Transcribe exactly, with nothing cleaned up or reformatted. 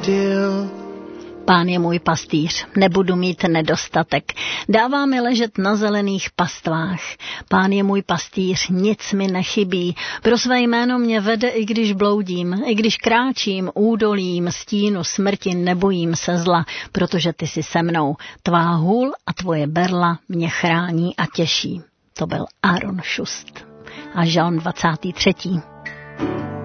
still. Pán je můj pastýř, nebudu mít nedostatek. Dává mi ležet na zelených pastvách. Pán je můj pastýř, nic mi nechybí. Pro své jméno mě vede, i když bloudím, i když kráčím údolím stínu smrti, nebojím se zla, protože ty jsi se mnou. Tvá hůl a tvoje berla mě chrání a těší. To byl Aaron Šust. A žalm dvacátý třetí